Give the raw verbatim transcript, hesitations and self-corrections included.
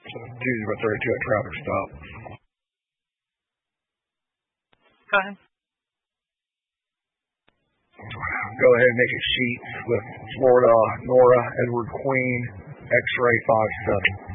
So Tuesday about thirty-two at traffic stop. Go ahead. Go ahead and make a sheet with Florida Nora Edward Queen X-ray five seven.